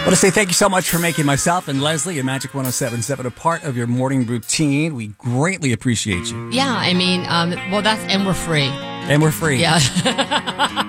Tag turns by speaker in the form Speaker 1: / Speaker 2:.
Speaker 1: want to say thank you so much for making myself and Leslie and Magic 107.7 a part of your morning routine. We greatly appreciate you.
Speaker 2: Yeah, I mean, and we're free.
Speaker 1: And we're free.
Speaker 2: Yeah.